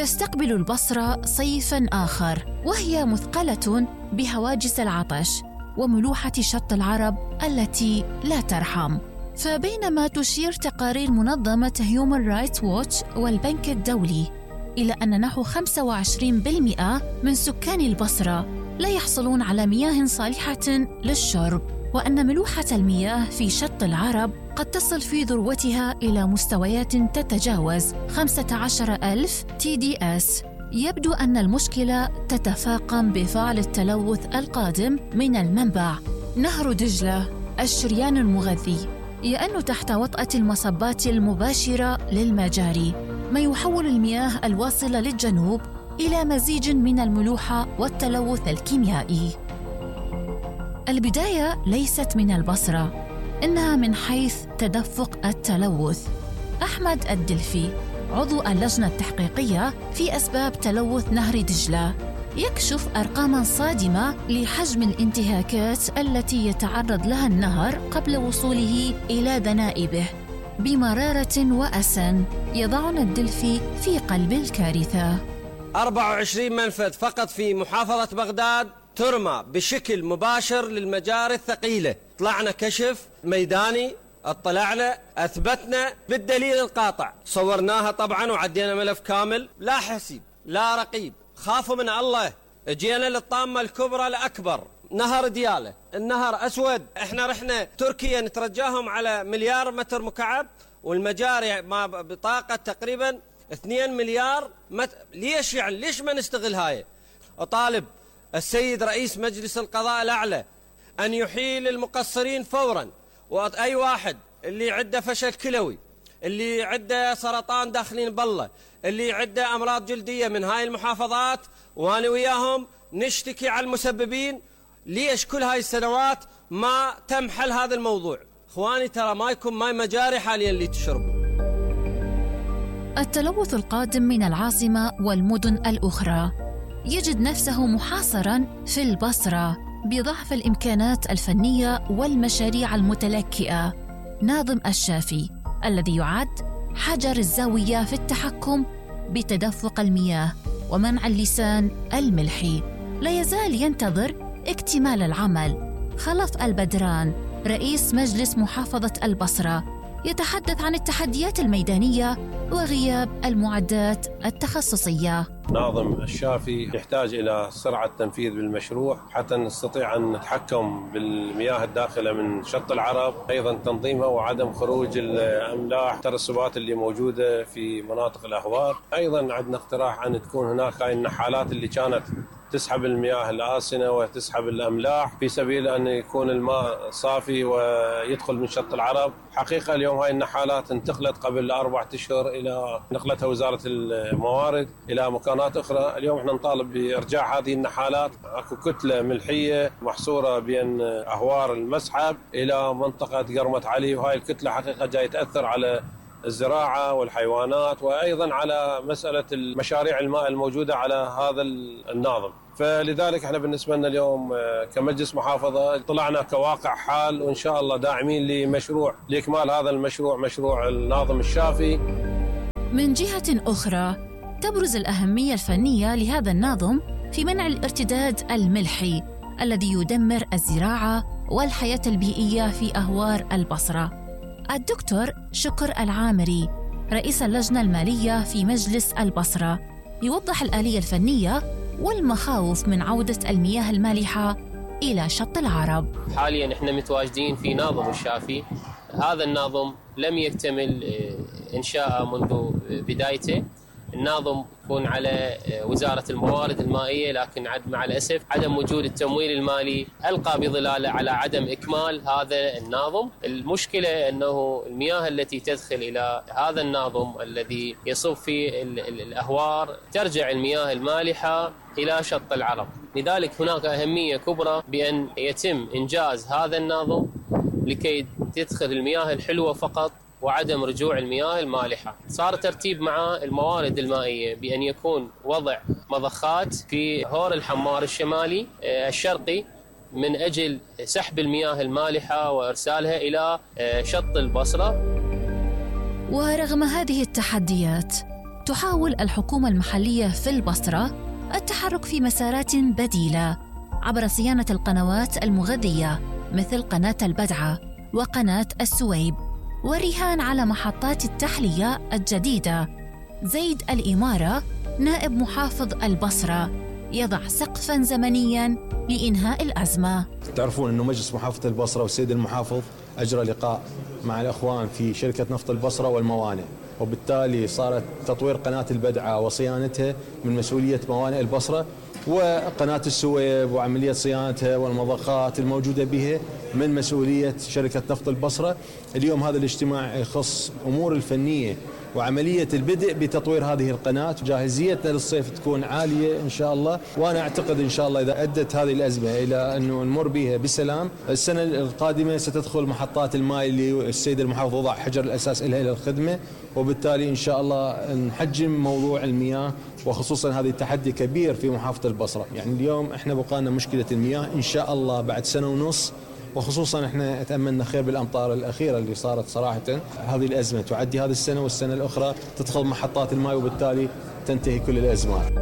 تستقبل البصرة صيفاً آخر وهي مثقلة بهواجس العطش وملوحة شط العرب التي لا ترحم. فبينما تشير تقارير منظمة هيومن رايتس ووتش والبنك الدولي إلى أن نحو 25% من سكان البصرة لا يحصلون على مياه صالحة للشرب، وأن ملوحة المياه في شط العرب قد تصل في ذروتها إلى مستويات تتجاوز 15,000 TDS. يبدو أن المشكلة تتفاقم بفعل التلوث القادم من المنبع نهر دجلة الشريان المغذي، لأنه تحت وطأة المصبات المباشرة للمجاري، ما يحول المياه الواصلة للجنوب إلى مزيج من الملوحة والتلوث الكيميائي. البداية ليست من البصرة، إنها من حيث تدفق التلوث. أحمد الدلفي عضو اللجنة التحقيقية في أسباب تلوث نهر دجلة يكشف أرقاماً صادمة لحجم الانتهاكات التي يتعرض لها النهر قبل وصوله إلى ذنائبه بمرارة وأسى يضعنا الدلفي في قلب الكارثة. 24 منفذ فقط في محافظة بغداد ترمى بشكل مباشر للمجاري الثقيلة. طلعنا كشف ميداني، اطلعنا، أثبتنا بالدليل القاطع، صورناها طبعا وعدينا ملف كامل، لا حسيب لا رقيب، خافوا من الله. جينا للطامة الكبرى الأكبر، نهر ديالة، النهر أسود. احنا رحنا تركيا نترجاهم على مليار متر مكعب، والمجاري ما بطاقة تقريبا 2 مليار ليش يعني ليش ما نستغل هاي؟ أطالب السيد رئيس مجلس القضاء الأعلى أن يحيل المقصرين فورا، وأي واحد اللي عنده فشل كلوي، اللي عنده سرطان داخلين بالله، اللي عنده أمراض جلدية من هاي المحافظات، وأنا وياهم نشتكي على المسببين. ليش كل هاي السنوات ما تم حل هذا الموضوع؟ إخواني ترى ما يكون ماي مجاري حاليا اللي تشرب. التلوث القادم من العاصمة والمدن الأخرى يجد نفسه محاصراً في البصرة بضعف الإمكانات الفنية والمشاريع المتلكئة. ناظم الشافي الذي يعد حجر الزاوية في التحكم بتدفق المياه ومنع اللسان الملحي لا يزال ينتظر اكتمال العمل. خلف البدران رئيس مجلس محافظة البصرة يتحدث عن التحديات الميدانية وغياب المعدات التخصصية. ناظم الشافي يحتاج إلى سرعة تنفيذ بالمشروع حتى نستطيع أن نتحكم بالمياه الداخلة من شط العرب، أيضا تنظيمها وعدم خروج الأملاح الترسبات اللي موجودة في مناطق الأهوار. أيضا عندنا اقتراح أن تكون هناك هاي النحالات اللي كانت تسحب المياه الآسنة وتسحب الأملاح في سبيل أن يكون الماء صافي ويدخل من شط العرب. حقيقة اليوم هاي النحالات انتقلت قبل 4 أشهر إلى نقلتها وزارة الموارد إلى مكانات أخرى. اليوم احنا نطالب بإرجاع هذه النحالات. أكو كتلة ملحية محصورة بين أهوار المسحب إلى منطقة قرمة علي، وهاي الكتلة حقيقة جاي تأثر على الزراعة والحيوانات وأيضا على مسألة المشاريع الماء الموجودة على هذا الناظم. فلذلك احنا بالنسبة لنا اليوم كمجلس محافظة طلعنا كواقع حال، وإن شاء الله داعمين لمشروع لإكمال هذا المشروع، مشروع الناظم الشافي. من جهة أخرى تبرز الأهمية الفنية لهذا الناظم في منع الارتداد الملحي الذي يدمر الزراعة والحياة البيئية في أهوار البصرة. الدكتور شكر العامري رئيس اللجنة المالية في مجلس البصرة يوضح الآلية الفنية والمخاوف من عودة المياه المالحة إلى شط العرب. حالياً احنا متواجدين في ناظم الشافي. هذا الناظم لم يكتمل إنشاءه منذ بدايته. الناظم يكون على وزارة الموارد المائية، لكن مع الأسف عدم وجود التمويل المالي ألقى بظلاله على عدم إكمال هذا الناظم. المشكلة أنه المياه التي تدخل إلى هذا الناظم الذي يصب في الأهوار ترجع المياه المالحة إلى شط العرب. لذلك هناك أهمية كبرى بأن يتم إنجاز هذا الناظم لكي تدخل المياه الحلوة فقط وعدم رجوع المياه المالحة. صار ترتيب مع الموارد المائية بأن يكون وضع مضخات في هور الحمار الشمالي الشرقي من أجل سحب المياه المالحة وإرسالها إلى شط البصرة. ورغم هذه التحديات تحاول الحكومة المحلية في البصرة التحرك في مسارات بديلة عبر صيانة القنوات المغذية مثل قناة البدعة وقناة السويب، والرهان على محطات التحلية الجديدة. زيد الإمارة نائب محافظ البصرة يضع سقفاً زمنياً لإنهاء الأزمة. تعرفون أنه مجلس محافظة البصرة والسيد المحافظ أجرى لقاء مع الأخوان في شركة نفط البصرة والموانئ، وبالتالي صارت تطوير قناة البدعة وصيانتها من مسؤولية موانئ البصرة، وقناة السويب وعملية صيانتها والمضخات الموجودة بها من مسؤولية شركة نفط البصرة. اليوم هذا الاجتماع يخص أمور الفنية وعملية البدء بتطوير هذه القناة. جاهزيتنا للصيف تكون عالية إن شاء الله، وأنا أعتقد إن شاء الله إذا أدت هذه الأزمة إلى أنه نمر بها بسلام، السنة القادمة ستدخل محطات الماء اللي السيد المحافظ وضع حجر الأساس لها إلى الخدمة، وبالتالي إن شاء الله نحجم موضوع المياه، وخصوصا هذه التحدي كبير في محافظة البصرة. يعني اليوم إحنا بقالنا مشكلة المياه إن شاء الله بعد سنة ونص، وخصوصا احنا تأملنا خير بالأمطار الأخيرة اللي صارت صراحة. هذه الأزمة تعدي هذه السنة والسنة الأخرى تدخل محطات الماء، وبالتالي تنتهي كل الأزمات.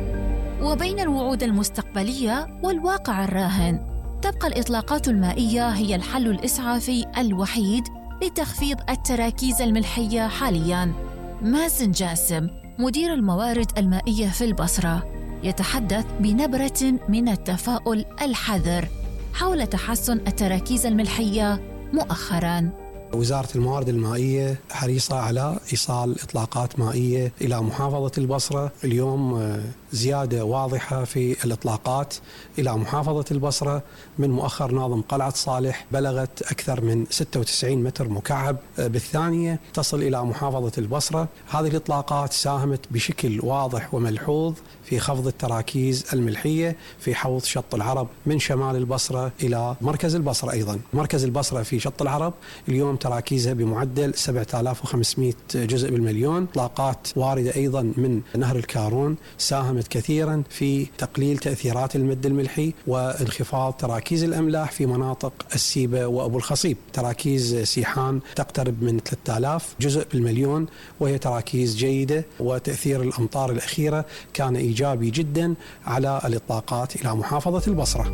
وبين الوعود المستقبلية والواقع الراهن، تبقى الإطلاقات المائية هي الحل الإسعافي الوحيد لتخفيض التراكيز الملحية حالياً. مازن جاسم مدير الموارد المائية في البصرة يتحدث بنبرة من التفاؤل الحذر حول تحسن التراكيز الملحية مؤخراً. وزارة الموارد المائية حريصة على إيصال إطلاقات مائية إلى محافظة البصرة. اليوم زيادة واضحة في الإطلاقات إلى محافظة البصرة من مؤخر ناظم قلعة صالح بلغت أكثر من 96 متر مكعب بالثانية تصل إلى محافظة البصرة. هذه الإطلاقات ساهمت بشكل واضح وملحوظ في خفض التراكيز الملحية في حوض شط العرب من شمال البصرة إلى مركز البصرة. أيضا مركز البصرة في شط العرب اليوم تراكيزها بمعدل 7500 جزء بالمليون. إطلاقات واردة أيضا من نهر الكارون ساهمت كثيرا في تقليل تأثيرات المد الملحي وانخفاض تراكيز الأملاح في مناطق السيبة وأبو الخصيب. تراكيز سيحان تقترب من 3000 جزء بالمليون، وهي تراكيز جيدة، وتأثير الأمطار الأخيرة كان إيجابي جدا على الإطلاقات إلى محافظة البصرة.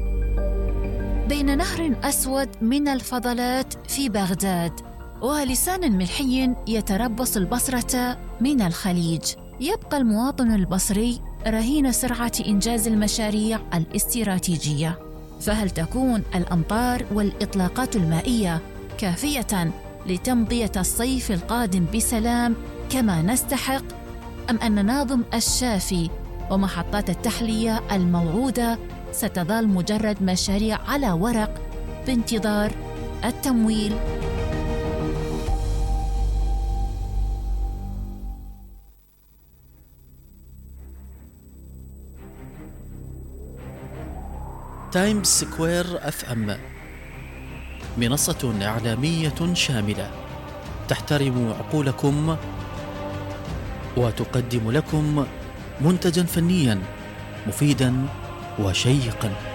بين نهر أسود من الفضلات في بغداد ولسان ملحي يتربص البصرة من الخليج، يبقى المواطن البصري رهين سرعة إنجاز المشاريع الاستراتيجية. فهل تكون الأمطار والإطلاقات المائية كافية لتمضية الصيف القادم بسلام كما نستحق، أم أن ناظم الشافي ومحطات التحلية الموعودة ستظل مجرد مشاريع على ورق بانتظار التمويل؟ تايمز سكوير FM منصة إعلامية شاملة تحترم عقولكم وتقدم لكم منتجاً فنياً مفيداً وشيقاً.